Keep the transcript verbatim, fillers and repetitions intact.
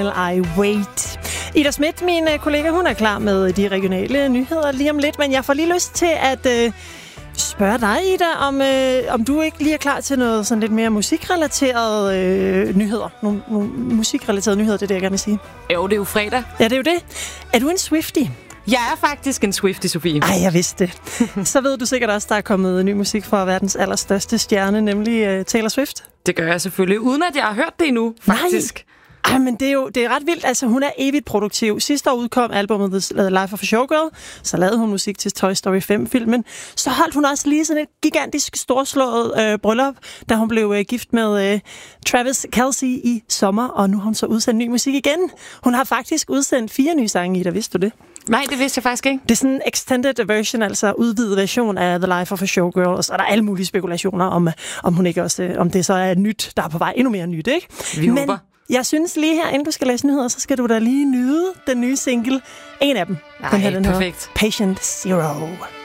I wait. Ida Schmidt, min kollega, hun er klar med de regionale nyheder lige om lidt, men jeg får lige lyst til at øh, spørge dig, Ida, om, øh, om du ikke lige er klar til noget sådan lidt mere musikrelaterede øh, nyheder. Nogle, nogle musikrelaterede nyheder, det er det, jeg gerne vil sige. Jo, det er jo fredag. Ja, det er jo det. Er du en Swiftie? Jeg er faktisk en Swiftie, Sofie. Ej, jeg vidste det. Så ved du sikkert også, der er kommet ny musik fra verdens allerstørste stjerne, nemlig uh, Taylor Swift. Det gør jeg selvfølgelig, uden at jeg har hørt det endnu, faktisk. Nej. Ej, men det er jo det er ret vildt. Altså, hun er evigt produktiv. Sidste år udkom albumet The Life of a Showgirl. Så lavede hun musik til Toy Story fem-filmen. Så holdt hun også lige sådan et gigantisk storslået øh, bryllup, da hun blev øh, gift med øh, Travis Kelce i sommer. Og nu har hun så udsendt ny musik igen. Hun har faktisk udsendt fire nye sange i, der vidste du det? Nej, det vidste jeg faktisk ikke. Det er sådan en extended version, altså udvidet version af The Life of a Showgirl. Og så er der alle mulige spekulationer om, om hun ikke også, om det så er nyt, der er på vej endnu mere nyt, ikke? Vi Men håber. Jeg synes lige her, inden du skal læse nyheder, så skal du da lige nyde den nye single. En af dem. Ej, den her, den perfekt. Patient Zero.